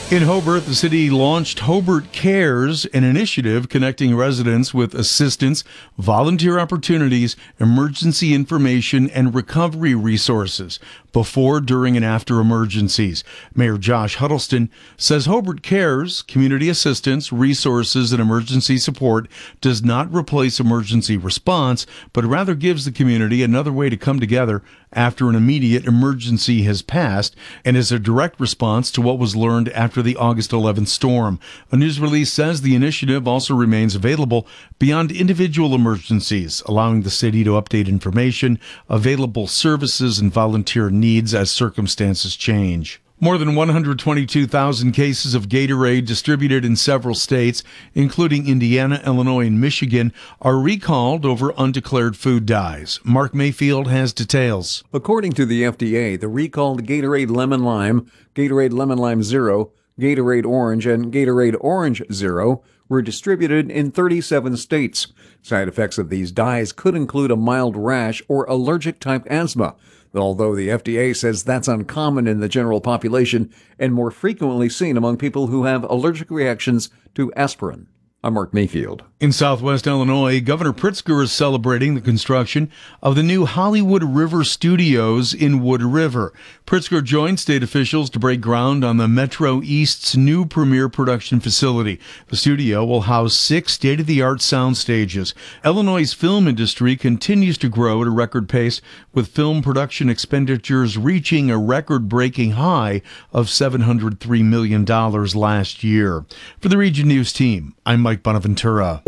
In Hobart, the city launched Hobart Cares, an initiative connecting residents with assistance, volunteer opportunities, emergency information, and recovery resources before, during, and after emergencies. Mayor Josh Huddleston says Hobart Cares, community assistance, resources, and emergency support, does not replace emergency response, but rather gives the community another way to come together after an immediate emergency has passed, and is a direct response to what was learned after the August 11th storm. A news release says the initiative also remains available beyond individual emergencies, allowing the city to update information, available services, and volunteer needs as circumstances change. More than 122,000 cases of Gatorade distributed in several states, including Indiana, Illinois, and Michigan, are recalled over undeclared food dyes. Mark Mayfield has details. According to the FDA, the recalled Gatorade Lemon Lime, Gatorade Lemon Lime Zero, Gatorade Orange, and Gatorade Orange Zero were distributed in 37 states. Side effects of these dyes could include a mild rash or allergic-type asthma, although the FDA says that's uncommon in the general population and more frequently seen among people who have allergic reactions to aspirin. I'm Mark Mayfield. In southwest Illinois, Governor Pritzker is celebrating the construction of the new Hollywood River Studios in Wood River. Pritzker joined state officials to break ground on the Metro East's new premier production facility. The studio will house 6 state-of-the-art sound stages. Illinois' film industry continues to grow at a record pace, with film production expenditures reaching a record-breaking high of $703 million last year. For the Region News team, I'm Mike Bonaventura.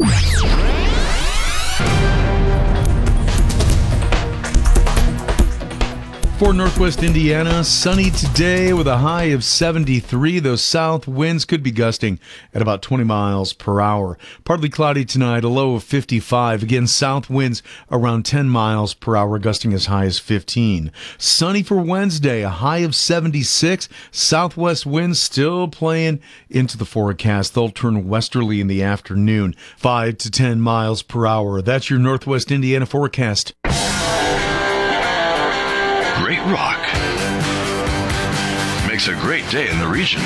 For Northwest Indiana, sunny today with a high of 73. Those south winds could be gusting at about 20 miles per hour. Partly cloudy tonight, a low of 55. Again, south winds around 10 miles per hour, gusting as high as 15. Sunny for Wednesday, a high of 76. Southwest winds still playing into the forecast. They'll turn westerly in the afternoon, 5 to 10 miles per hour. That's your Northwest Indiana forecast. Great rock makes a great day in the region.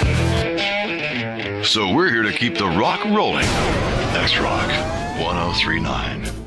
So we're here to keep the rock rolling. X-Rock 1039.